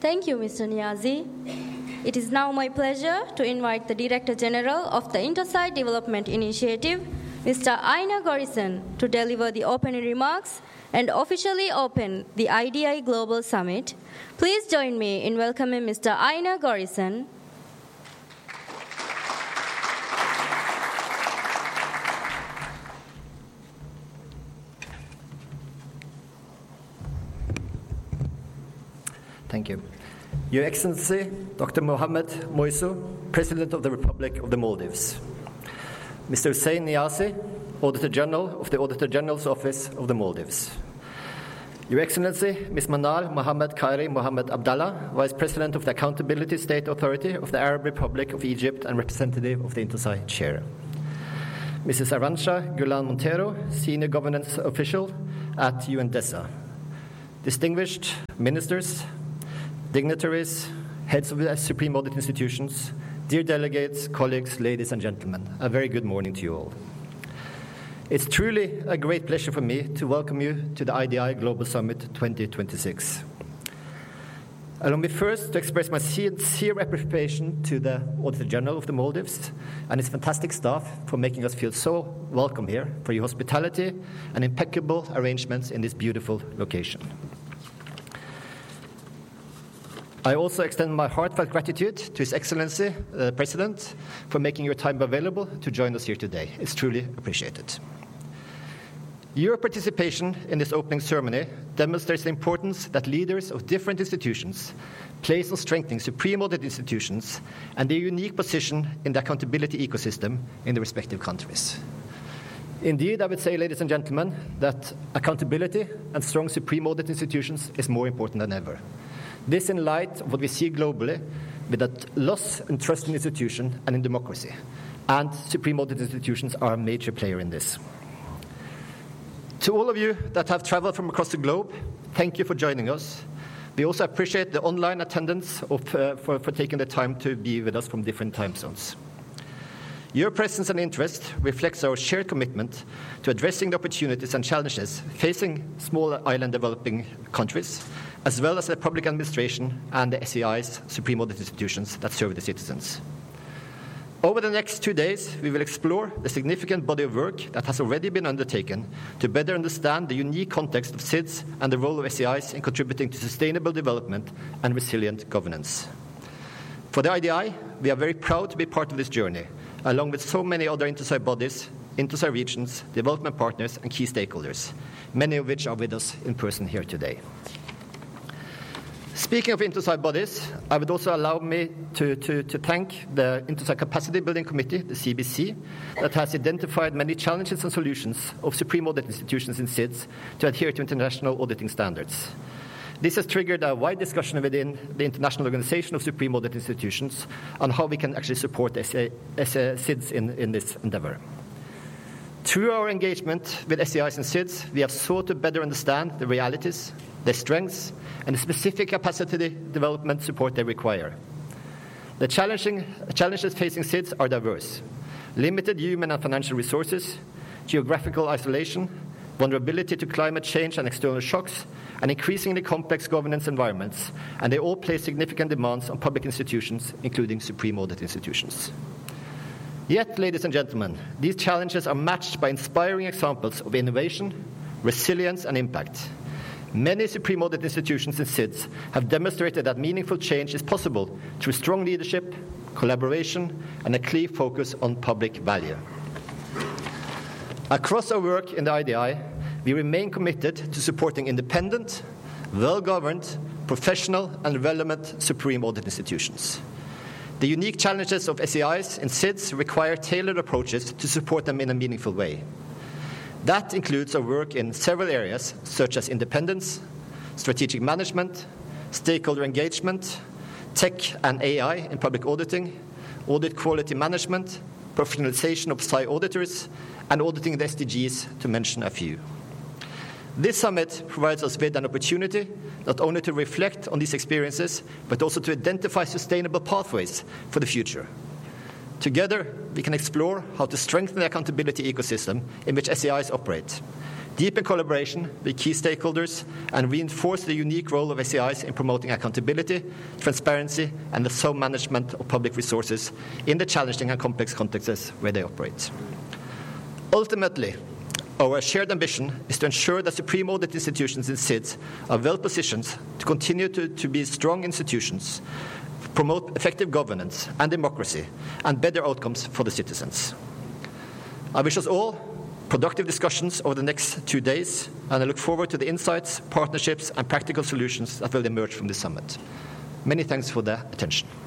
Thank you, Mr. Niazi. It is now my pleasure to invite the Director General of the Intersite Development Initiative, Mr. Einar Gorison, to deliver the opening remarks and officially open the IDI Global Summit. Please join me in welcoming Mr. Einar Gorison. Thank you. Your Excellency, Dr. Mohamed Moiso, President of the Republic of the Maldives. Mr. Hussein Niazi, Auditor General of the Auditor General's Office of the Maldives. Your Excellency, Ms. Manal Mohammed Khairi Mohammed Abdallah, Vice President of the Accountability State Authority of the Arab Republic of Egypt and representative of the Intersite Chair. Mrs. Arantxa Gulan Montero, Senior Governance Official at UNDESA. Distinguished ministers, dignitaries, heads of the Supreme Audit Institutions, dear delegates, colleagues, ladies and gentlemen, a very good morning to you all. It's truly a great pleasure for me to welcome you to the IDI Global Summit 2026. Allow me first to express my sincere appreciation to the Auditor General of the Maldives and his fantastic staff for making us feel so welcome here, for your hospitality and impeccable arrangements in this beautiful location. I also extend my heartfelt gratitude to His Excellency, the President, for making your time available to join us here today. It's truly appreciated. Your participation in this opening ceremony demonstrates the importance that leaders of different institutions place on strengthening supreme audit institutions and their unique position in the accountability ecosystem in the respective countries. Indeed, I would say, ladies and gentlemen, that accountability and strong supreme audit institutions is more important than ever. This in light of what we see globally with that loss in trust in institutions and in democracy. And supreme audit institutions are a major player in this. To all of you that have traveled from across the globe, thank you for joining us. We also appreciate the online attendance for taking the time to be with us from different time zones. Your presence and interest reflects our shared commitment to addressing the opportunities and challenges facing small island developing countries, as well as the public administration and the SEI's supreme audit institutions that serve the citizens. Over the next 2 days, we will explore the significant body of work that has already been undertaken to better understand the unique context of SIDS and the role of SEIs in contributing to sustainable development and resilient governance. For the IDI, we are very proud to be part of this journey, along with so many other Intersite bodies, Intersite regions, development partners, and key stakeholders, many of which are with us in person here today. Speaking of Intersite bodies, I would also allow me to thank the Intersite Capacity Building Committee, the CBC, that has identified many challenges and solutions of supreme audit institutions in SIDS to adhere to international auditing standards. This has triggered a wide discussion within the International Organization of Supreme Audit Institutions on how we can actually support SIDS in this endeavor. Through our engagement with SEIs and SIDS, we have sought to better understand the realities, their strengths, and the specific capacity development support they require. The challenges facing SIDS are diverse: limited human and financial resources, geographical isolation, vulnerability to climate change and external shocks, and increasingly complex governance environments, and they all place significant demands on public institutions, including supreme audit institutions. Yet, ladies and gentlemen, these challenges are matched by inspiring examples of innovation, resilience, and impact. Many supreme audit institutions in SIDS have demonstrated that meaningful change is possible through strong leadership, collaboration, and a clear focus on public value. Across our work in the IDI, we remain committed to supporting independent, well-governed, professional, and relevant supreme audit institutions. The unique challenges of SEIs and SIDS require tailored approaches to support them in a meaningful way. That includes our work in several areas, such as independence, strategic management, stakeholder engagement, tech and AI in public auditing, audit quality management, professionalization of SI auditors, and auditing the SDGs, to mention a few. This summit provides us with an opportunity not only to reflect on these experiences, but also to identify sustainable pathways for the future. Together, we can explore how to strengthen the accountability ecosystem in which SEIs operate, deepen collaboration with key stakeholders, and reinforce the unique role of SEIs in promoting accountability, transparency, and the sound management of public resources in the challenging and complex contexts where they operate. Ultimately, our shared ambition is to ensure that supreme audit institutions in SID are well positioned to continue to be strong institutions, promote effective governance and democracy, and better outcomes for the citizens. I wish us all productive discussions over the next 2 days, and I look forward to the insights, partnerships, and practical solutions that will emerge from this summit. Many thanks for the attention.